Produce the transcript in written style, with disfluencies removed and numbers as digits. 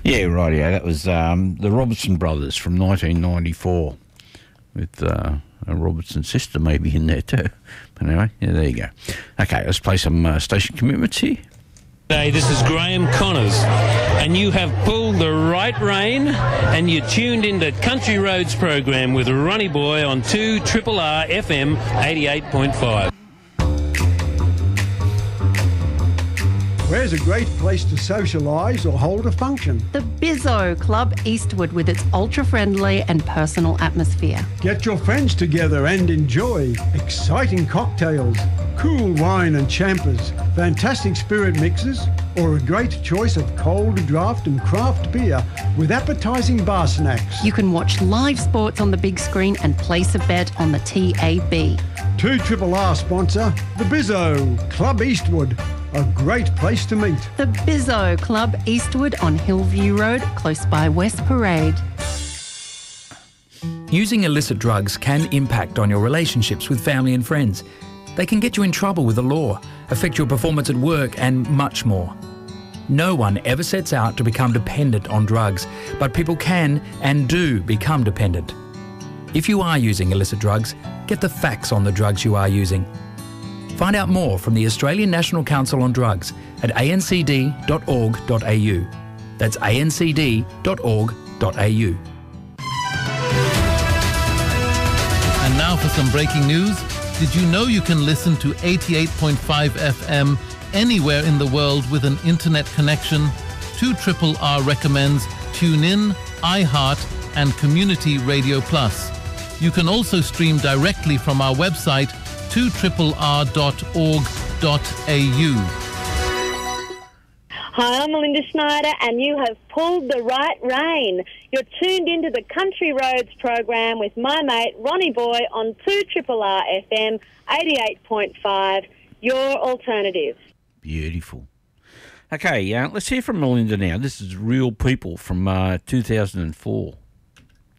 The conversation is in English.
Yeah, right, yeah. That was the Robertson Brothers from 1994 with a Robertson sister maybe in there too. But anyway, yeah, there you go. Okay, let's play some station commitments here. Hey, this is Graham Connors, and you have pulled the right rein, and you tuned into Country Roads program with Ronnie Boy on 2RRR FM 88.5. Where's a great place to socialise or hold a function? The Bizzo Club Eastwood with its ultra-friendly and personal atmosphere. Get your friends together and enjoy exciting cocktails, cool wine and champers, fantastic spirit mixes, or a great choice of cold draft and craft beer with appetising bar snacks. You can watch live sports on the big screen and place a bet on the TAB. 2RRR sponsor, the Bizzo Club Eastwood. A great place to meet. The Bizzo Club Eastwood on Hillview Road, close by West Parade. Using illicit drugs can impact on your relationships with family and friends. They can get you in trouble with the law, affect your performance at work, and much more. No one ever sets out to become dependent on drugs, but people can and do become dependent. If you are using illicit drugs, get the facts on the drugs you are using. Find out more from the Australian National Council on Drugs at ancd.org.au. That's ancd.org.au. And now for some breaking news. Did you know you can listen to 88.5 FM anywhere in the world with an internet connection? 2RRR recommends TuneIn, iHeart and Community Radio Plus. You can also stream directly from our website 2RRR.org.au. Hi, I'm Melinda Schneider, and you have pulled the right rein. You're tuned into the Country Roads program with my mate Ronnie Boy on 2RRR FM 88.5, your alternative. Beautiful. Okay, let's hear from Melinda now. This is Real People from 2004.